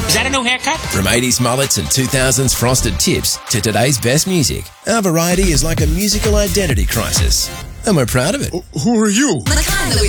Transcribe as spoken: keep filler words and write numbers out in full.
Is that a new haircut? From eighties mullets and two thousands frosted tips to today's best music, our variety is like a musical identity crisis. And we're proud of it. Who are you? The kind that we